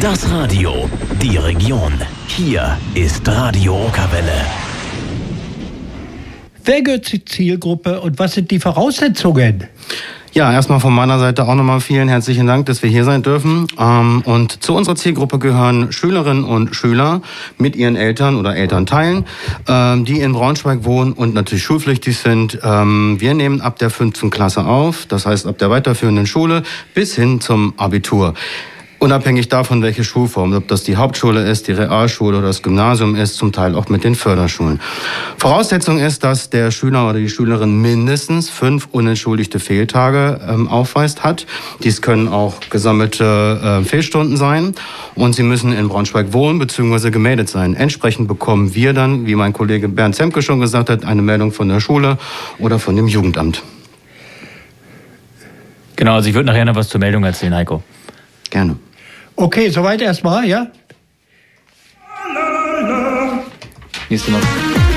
Das Radio, die Region. Hier ist Radio Okerwelle. Wer gehört zur Zielgruppe und was sind die Voraussetzungen? Ja, erstmal von meiner Seite auch nochmal vielen herzlichen Dank, dass wir hier sein dürfen. Und zu unserer Zielgruppe gehören Schülerinnen und Schüler mit ihren Eltern oder Elternteilen, die in Braunschweig wohnen und natürlich schulpflichtig sind. Wir nehmen ab der 5. Klasse auf, das heißt ab der weiterführenden Schule bis hin zum Abitur. Unabhängig davon, welche Schulform, ob das die Hauptschule ist, die Realschule oder das Gymnasium ist, zum Teil auch mit den Förderschulen. Voraussetzung ist, dass der Schüler oder die Schülerin mindestens 5 unentschuldigte Fehltage hat. Dies können auch gesammelte Fehlstunden sein und sie müssen in Braunschweig wohnen bzw. gemeldet sein. Entsprechend bekommen wir dann, wie mein Kollege Bernd Zemke schon gesagt hat, eine Meldung von der Schule oder von dem Jugendamt. Genau, also ich würde nachher noch was zur Meldung erzählen, Heiko. Gerne. Okay, soweit erstmal, ja? Nächste Mal.